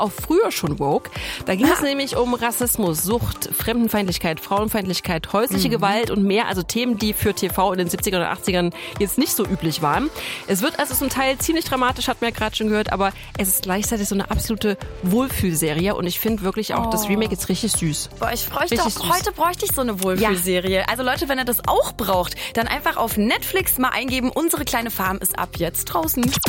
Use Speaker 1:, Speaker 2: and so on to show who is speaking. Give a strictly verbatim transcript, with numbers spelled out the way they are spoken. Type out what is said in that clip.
Speaker 1: auch früher schon woke. Da ging es nämlich um Rassismus, Sucht, Fremdenfeindlichkeit, Frauenfeindlichkeit, häusliche mhm. Gewalt und mehr. Also Themen, die für T V in den siebzigern und achtzigern jetzt nicht so üblich waren. Es wird also zum Teil ziemlich dramatisch, hat man ja gerade schon gehört, aber es ist gleichzeitig so eine absolute Wohlfühlserie und ich finde wirklich auch, oh. das Remake ist richtig süß.
Speaker 2: Boah, ich freue mich doch. Heute bräuchte ich so eine Wohlfühlserie. Ja. Also Leute, wenn ihr das auch braucht, dann einfach auf Netflix mal eingeben, unsere kleine Farm ist ab jetzt draußen.